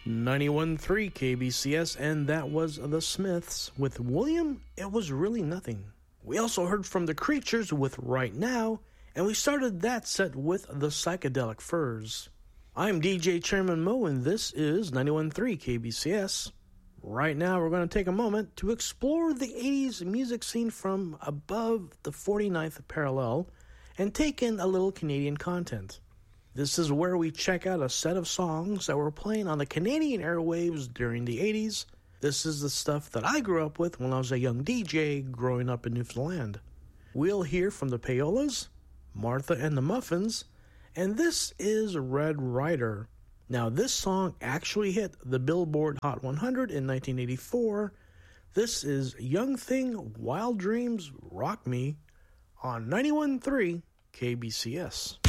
91.3 KBCS, and that was The Smiths with William, It Was Really Nothing. We also heard from The Creatures with Right Now, and we started that set with The Psychedelic Furs. I'm DJ Chairman Mo, and this is 91.3 KBCS. Right now, we're going to take a moment to explore the 80s music scene from above the 49th parallel and take in a little Canadian content. This is where we check out a set of songs that were playing on the Canadian airwaves during the 80s. This is the stuff that I grew up with when I was a young DJ growing up in Newfoundland. We'll hear from the Payolas, Martha and the Muffins, and this is Red Rider. Now, this song actually hit the Billboard Hot 100 in 1984. This is Young Thing, Wild Dreams, Rock Me on 91.3 KBCS.